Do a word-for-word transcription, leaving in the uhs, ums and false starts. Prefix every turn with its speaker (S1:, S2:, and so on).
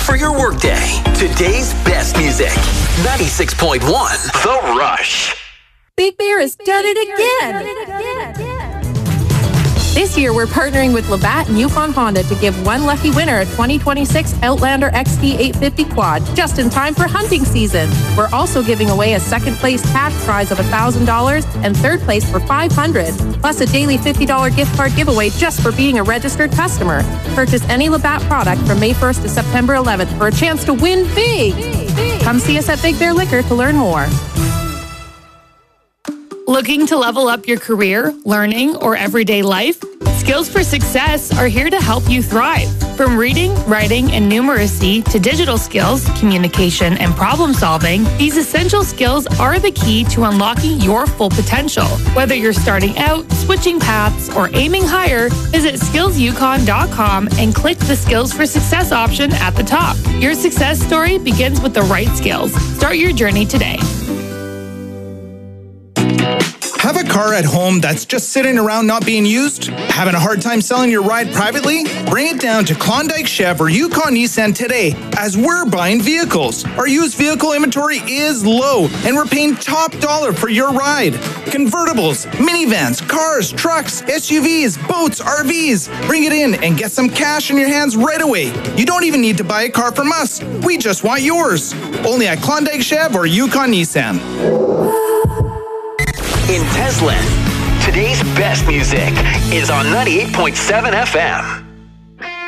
S1: for your workday. Today's best music. ninety-six point one The Rush.
S2: Big Bear has done it again. This year, we're partnering with Labatt and Yukon Honda to give one lucky winner a twenty twenty-six Outlander X T eight fifty quad, just in time for hunting season. We're also giving away a second place cash prize of one thousand dollars and third place for five hundred dollars, plus a daily fifty dollars gift card giveaway just for being a registered customer. Purchase any Labatt product from May first to September eleventh for a chance to win big. Come see us at Big Bear Liquor to learn more.
S3: Looking to level up your career, learning, or everyday life? Skills for Success are here to help you thrive. From reading, writing, and numeracy to digital skills, communication, and problem solving, these essential skills are the key to unlocking your full potential. Whether you're starting out, switching paths, or aiming higher, visit skills yukon dot com and click the Skills for Success option at the top. Your success story begins with the right skills. Start your journey today.
S4: Have a car at home that's just sitting around not being used? Having a hard time selling your ride privately? Bring it down to Klondike Chev or Yukon Nissan today, as we're buying vehicles. Our used vehicle inventory is low, and we're paying top dollar for your ride. Convertibles, minivans, cars, trucks, S U Vs, boats, R Vs. Bring it in and get some cash in your hands right away. You don't even need to buy a car from us. We just want yours. Only at Klondike Chev or Yukon Nissan.
S1: In Teslin, today's best music is on ninety-eight point seven F M.